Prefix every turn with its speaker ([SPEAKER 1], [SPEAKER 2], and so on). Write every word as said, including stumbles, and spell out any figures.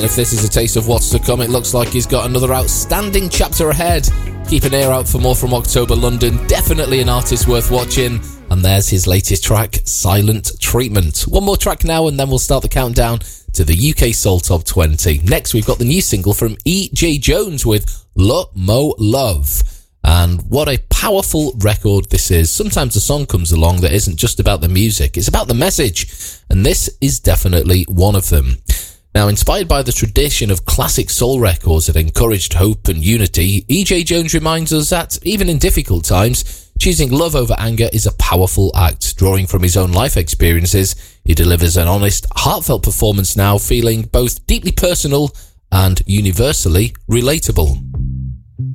[SPEAKER 1] If this is a taste of what's to come, it looks like he's got another outstanding chapter ahead. Keep an ear out for more from October London. Definitely an artist worth watching. And there's his latest track, Silent Treatment. One more track now and then we'll start the countdown to the U K Soul Top twenty. Next, we've got the new single from E J Jones with Le Mo Love. And what a powerful record this is. Sometimes a song comes along that isn't just about the music, it's about the message. And this is definitely one of them. Now, inspired by the tradition of classic soul records that encouraged hope and unity, E J Jones reminds us that, even in difficult times, choosing love over anger is a powerful act. Drawing from his own life experiences, he delivers an honest, heartfelt performance now, feeling both deeply personal and universally relatable.